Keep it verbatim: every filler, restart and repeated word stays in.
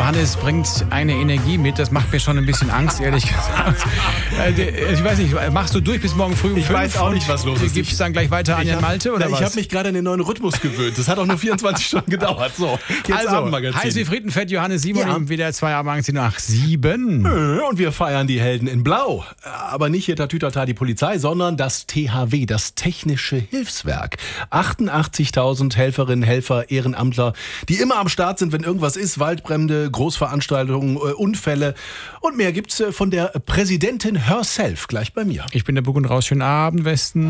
Johannes bringt eine Energie mit, das macht mir schon ein bisschen Angst, ehrlich gesagt. Ich weiß nicht, machst du durch bis morgen früh um Ich fünf weiß auch nicht, was los ist. Gibt es dann gleich weiter an den Malte oder ich was? Ich habe mich gerade an den neuen Rhythmus gewöhnt. Das hat auch nur vierundzwanzig Stunden gedauert. So, jetzt also, Abendmagazin. heiß wie Frittenfett, Johannes Simon, Ja. wieder zwei Abendmagazin nach sieben. Und wir feiern die Helden in Blau. Aber nicht hier Tatütata die Polizei, sondern das T H W, das Technische Hilfswerk. achtundachtzigtausend Helferinnen, Helfer, Ehrenamtler, die immer am Start sind, wenn irgendwas ist. Waldbrände, Großveranstaltungen, Unfälle und mehr gibt's von der Präsidentin herself gleich bei mir. Ich bin der Buck und Raus. Schönen Abend, Westen.